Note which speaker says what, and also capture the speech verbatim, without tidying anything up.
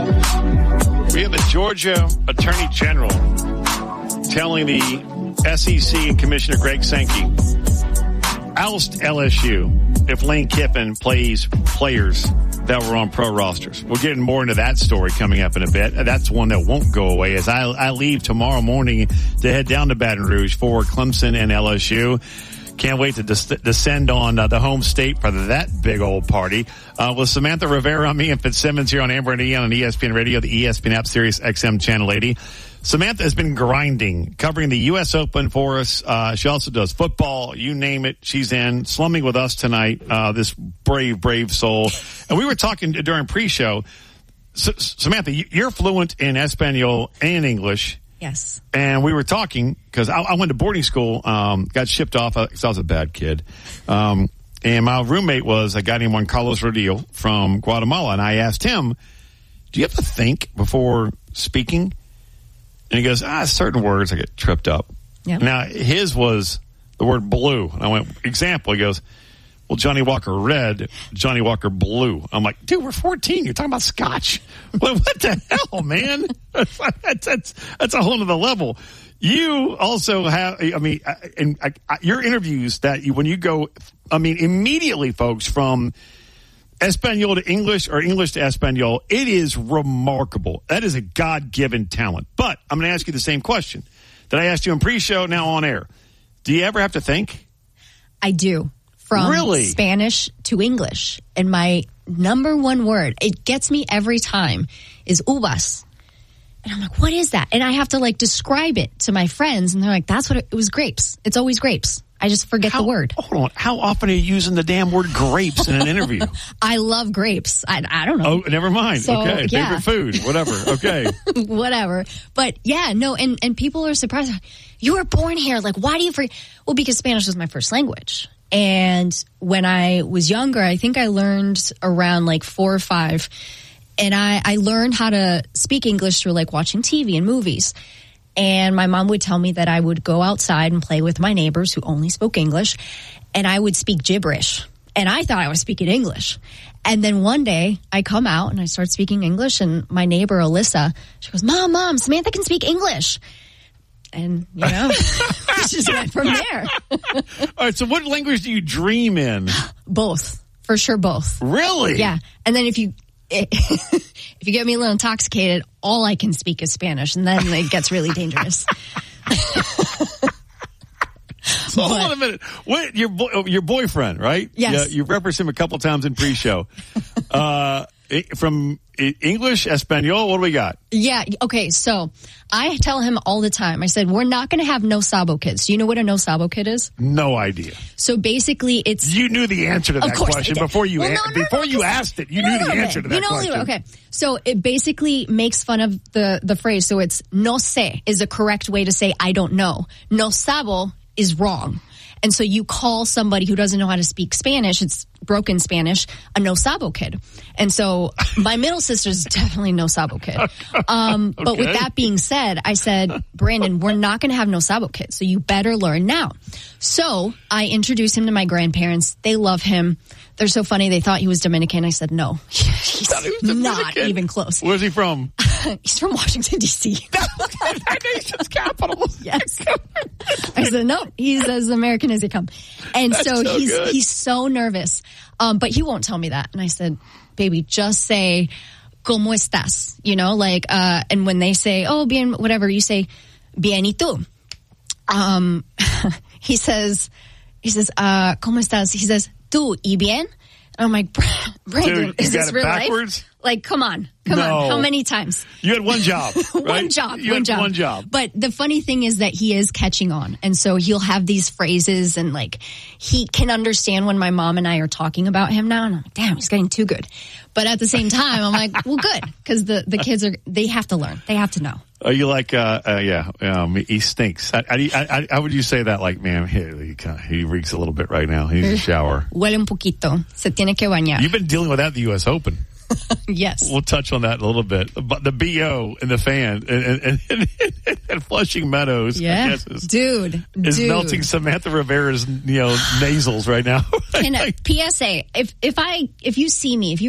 Speaker 1: We have the Georgia Attorney General telling the S E C and Commissioner Greg Sankey, oust L S U if Lane Kiffin plays players that were on pro rosters. We're getting more into that story coming up in a bit. That's one that won't go away as I, I leave tomorrow morning to head down to Baton Rouge for Clemson and L S U. Can't wait to des- descend on uh, the home state for that big old party. Uh, with Samantha Rivera on me and Fitzsimmons here on Amber and Ian on E S P N Radio, the E S P N app, Sirius X M Channel eighty. Samantha has been grinding, covering the U S Open for us. Uh, she also does football. You name it, she's in. Slumming with us tonight, uh, this brave, brave soul. And we were talking during pre-show. S- Samantha, you're fluent in Espanol and English.
Speaker 2: Yes.
Speaker 1: And we were talking because I, I went to boarding school, um, got shipped off because I was a bad kid. Um, and my roommate was a guy named Juan Carlos Rodillo from Guatemala. And I asked him, do you have to think before speaking? And he goes, ah, certain words I get tripped up. Yep. Now, his was the word blue. And I went, example, he goes, well, Johnny Walker Red, Johnny Walker Blue. I'm like, dude, we're fourteen. You're talking about scotch. Well, what the hell, man? that's, that's, that's a whole other level. You also have, I mean, in your interviews that you, when you go, I mean, immediately, folks, from Espanol to English or English to Espanol, it is remarkable. That is a God-given talent. But I'm going to ask you the same question that I asked you in pre-show, now on air. Do you ever have to think?
Speaker 2: I do. From
Speaker 1: really?
Speaker 2: Spanish to English. And my number one word, it gets me every time, is uvas. And I'm like, what is that? And I have to like describe it to my friends. And they're like, that's what it, it was, grapes. It's always grapes. I just forget
Speaker 1: how,
Speaker 2: the word.
Speaker 1: Hold on. How often are you using the damn word grapes in an interview?
Speaker 2: I love grapes. I, I don't know.
Speaker 1: Oh, never mind.
Speaker 2: So,
Speaker 1: okay.
Speaker 2: Yeah.
Speaker 1: Favorite food. Whatever. Okay.
Speaker 2: Whatever. But yeah, no. And, and people are surprised. You were born here. Like, why do you forget? Well, because Spanish was my first language. And when I was younger, I think I learned around like four or five. And I, I learned how to speak English through like watching T V and movies. And my mom would tell me that I would go outside and play with my neighbors who only spoke English. And I would speak gibberish. And I thought I was speaking English. And then one day I come out and I start speaking English. And my neighbor, Alyssa, she goes, Mom, Mom, Samantha can speak English. And, you know, it just went from there.
Speaker 1: All right, so what language do you dream in?
Speaker 2: Both. For sure, both.
Speaker 1: Really?
Speaker 2: Yeah. And then if you if you get me a little intoxicated, all I can speak is Spanish, and then it gets really dangerous.
Speaker 1: So hold on a minute. What, your, boy, your boyfriend, right?
Speaker 2: Yes.
Speaker 1: Yeah, you referenced him a couple times in pre-show. uh, from English, Espanol, what do we got?
Speaker 2: Yeah, okay, so I tell him all the time, I said, we're not going to have no sabo kids. Do you know what a no sabo kid is?
Speaker 1: No idea.
Speaker 2: So basically it's...
Speaker 1: You knew the answer to that question before you,
Speaker 2: well, no,
Speaker 1: a-
Speaker 2: no,
Speaker 1: before
Speaker 2: no,
Speaker 1: you asked it. You knew the answer to that
Speaker 2: you know,
Speaker 1: question.
Speaker 2: Okay, so it basically makes fun of the, the phrase. So it's no sé is the correct way to say I don't know. No sabo is wrong. And so you call somebody who doesn't know how to speak Spanish, it's broken Spanish, a no sabo kid. And so my middle sister's definitely no sabo kid. Um, but
Speaker 1: Okay.
Speaker 2: with that being said, I said, Brandon, we're not going to have no sabo kids, so you better learn now. So I introduced him to my grandparents. They love him. They're so funny. They thought he was Dominican. I said, no, he's
Speaker 1: he
Speaker 2: not even close.
Speaker 1: Where's he from?
Speaker 2: He's from Washington, D C
Speaker 1: That nation's capital.
Speaker 2: Yes. I said, no, he's as American as they come. And
Speaker 1: That's
Speaker 2: so,
Speaker 1: so
Speaker 2: he's
Speaker 1: good.
Speaker 2: he's so nervous. Um, but he won't tell me that. And I said, baby, just say, ¿Cómo estás? You know, like, uh, and when they say, oh, bien, whatever, you say, bien y tú. Um, he says, he says, uh, ¿Cómo estás? He says, tú y bien? And I'm like, Brandon,
Speaker 1: Dude, you
Speaker 2: is
Speaker 1: got
Speaker 2: this
Speaker 1: it
Speaker 2: real
Speaker 1: backwards?
Speaker 2: life? Like, come on, come
Speaker 1: No.
Speaker 2: on. How many times?
Speaker 1: You had one job, right?
Speaker 2: One job,
Speaker 1: You
Speaker 2: one
Speaker 1: had
Speaker 2: job.
Speaker 1: one job.
Speaker 2: But the funny thing is that he is catching on. And so he'll have these phrases and like he can understand when my mom and I are talking about him now. And I'm like, damn, he's getting too good. But at the same time, I'm like, well, good. Because the, the kids are, they have to learn. They have to know.
Speaker 1: Are you like, uh, uh yeah, um, he stinks. How, how, do you- how, how would you say that? Like, man, he, he, kinda, he reeks a little bit right now. He needs a shower.
Speaker 2: Huele un poquito. Se tiene que bañar.
Speaker 1: You've been dealing with that at the U S Open.
Speaker 2: Yes.
Speaker 1: We'll touch on that in a little bit. But the B O and the fan and, and, and, and Flushing Meadows,
Speaker 2: Yeah.
Speaker 1: I guess, is,
Speaker 2: Dude.
Speaker 1: is
Speaker 2: dude.
Speaker 1: melting Samantha Rivera's, you know, nasals right now.
Speaker 2: Can, P S A, if, if I, if you see me, if you